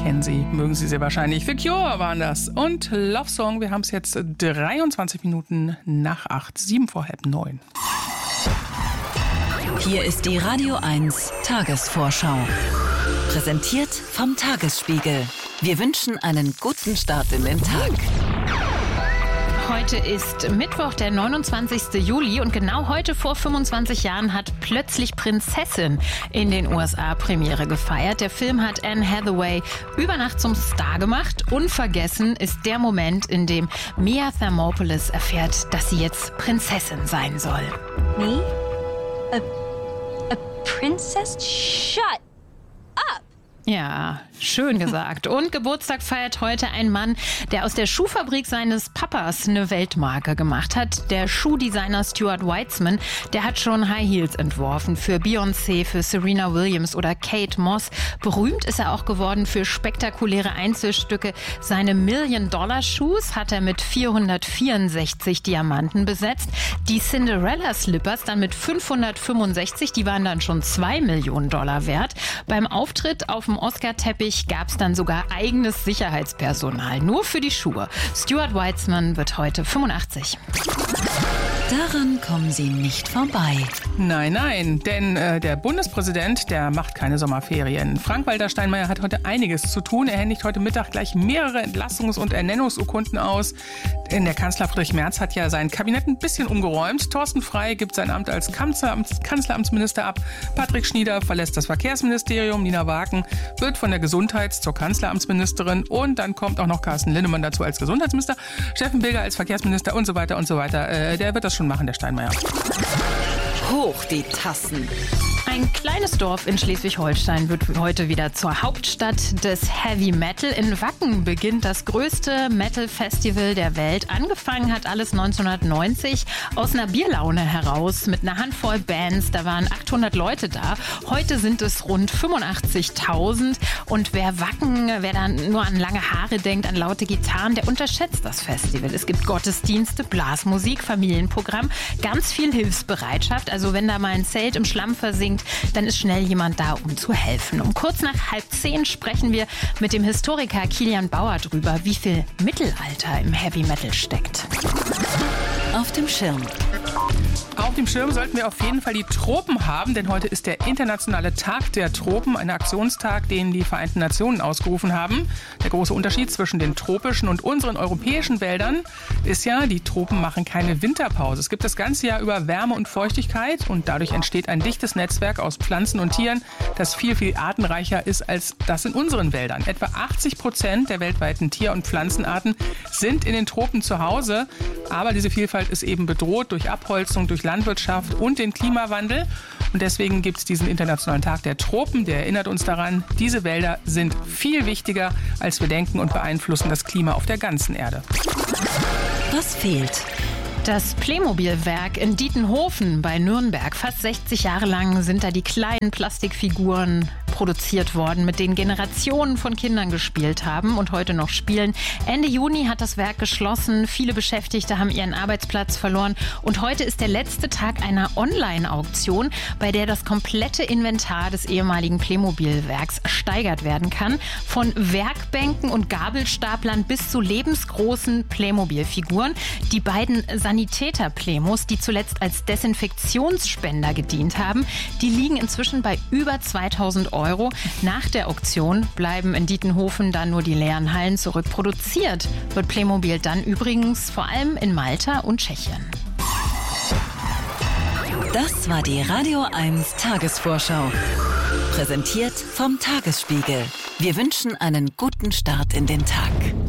kennen Sie, mögen Sie wahrscheinlich. The Cure waren das. Und Love Song, wir haben es jetzt 23 Minuten nach 8, 7 vor halb 9. Hier ist die Radio 1 Tagesvorschau. Präsentiert vom Tagesspiegel. Wir wünschen einen guten Start in den Tag. Heute ist Mittwoch, der 29. Juli und genau heute vor 25 Jahren hat plötzlich Prinzessin in den USA Premiere gefeiert. Der Film hat Anne Hathaway über Nacht zum Star gemacht. Unvergessen ist der Moment, in dem Mia Thermopolis erfährt, dass sie jetzt Prinzessin sein soll. Me? A princess? Shut up! Ja, schön gesagt. Und Geburtstag feiert heute ein Mann, der aus der Schuhfabrik seines Papas eine Weltmarke gemacht hat. Der Schuhdesigner Stuart Weitzman, der hat schon High Heels entworfen für Beyoncé, für Serena Williams oder Kate Moss. Berühmt ist er auch geworden für spektakuläre Einzelstücke. Seine $1-Million-Shoes hat er mit 464 Diamanten besetzt. Die Cinderella-Slippers dann mit 565, die waren dann schon $2 Millionen wert. Beim Auftritt auf dem Oscar-Teppich gab es dann sogar eigenes Sicherheitspersonal, nur für die Schuhe. Stuart Weitzman wird heute 85. Daran kommen Sie nicht vorbei. Nein, denn der Bundespräsident, der macht keine Sommerferien. Frank-Walter Steinmeier hat heute einiges zu tun. Er händigt heute Mittag gleich mehrere Entlassungs- und Ernennungsurkunden aus. Denn der Kanzler Friedrich Merz hat ja sein Kabinett ein bisschen umgeräumt. Thorsten Frey gibt sein Amt als Kanzleramtsminister ab. Patrick Schnieder verlässt das Verkehrsministerium. Nina Wagen wird von der Gesundheits- zur Kanzleramtsministerin. Und dann kommt auch noch Carsten Linnemann dazu als Gesundheitsminister. Steffen Bilger als Verkehrsminister und so weiter und so weiter. Der wird das schon machen, der Steinmeier. Hoch die Tassen. Ein kleines Dorf in Schleswig-Holstein wird heute wieder zur Hauptstadt des Heavy Metal. In Wacken beginnt das größte Metal-Festival der Welt. Angefangen hat alles 1990 aus einer Bierlaune heraus mit einer Handvoll Bands. Da waren 800 Leute da. Heute sind es rund 85.000. Und wer dann nur an lange Haare denkt, an laute Gitarren, der unterschätzt das Festival. Es gibt Gottesdienste, Blasmusik, Familienprogramm, ganz viel Hilfsbereitschaft. Also wenn da mal ein Zelt im Schlamm versinkt, dann ist schnell jemand da, um zu helfen. Um kurz nach 9:30 sprechen wir mit dem Historiker Kilian Bauer drüber, wie viel Mittelalter im Heavy Metal steckt. Auf dem Schirm. Auf dem Schirm sollten wir auf jeden Fall die Tropen haben, denn heute ist der internationale Tag der Tropen, ein Aktionstag, den die Vereinten Nationen ausgerufen haben. Der große Unterschied zwischen den tropischen und unseren europäischen Wäldern ist ja, die Tropen machen keine Winterpause. Es gibt das ganze Jahr über Wärme und Feuchtigkeit und dadurch entsteht ein dichtes Netzwerk aus Pflanzen und Tieren, das viel, viel artenreicher ist als das in unseren Wäldern. Etwa 80% der weltweiten Tier- und Pflanzenarten sind in den Tropen zu Hause, aber diese Vielfalt ist eben bedroht durch Abholzung, durch Landwirtschaft und den Klimawandel. Und deswegen gibt es diesen Internationalen Tag der Tropen, der erinnert uns daran, diese Wälder sind viel wichtiger, als wir denken und beeinflussen das Klima auf der ganzen Erde. Was fehlt? Das Playmobil-Werk in Dietenhofen bei Nürnberg. Fast 60 Jahre lang sind da die kleinen Plastikfiguren produziert worden, mit denen Generationen von Kindern gespielt haben und heute noch spielen. Ende Juni hat das Werk geschlossen. Viele Beschäftigte haben ihren Arbeitsplatz verloren. Und heute ist der letzte Tag einer Online-Auktion, bei der das komplette Inventar des ehemaligen Playmobil-Werks ersteigert werden kann. Von Werkbänken und Gabelstaplern bis zu lebensgroßen Playmobil-Figuren. Die beiden Sanitäter-Playmos, die zuletzt als Desinfektionsspender gedient haben, die liegen inzwischen bei über 2.000 €. Nach der Auktion bleiben in Dietenhofen dann nur die leeren Hallen zurück. Produziert wird Playmobil dann übrigens vor allem in Malta und Tschechien. Das war die Radio 1 Tagesvorschau. Präsentiert vom Tagesspiegel. Wir wünschen einen guten Start in den Tag.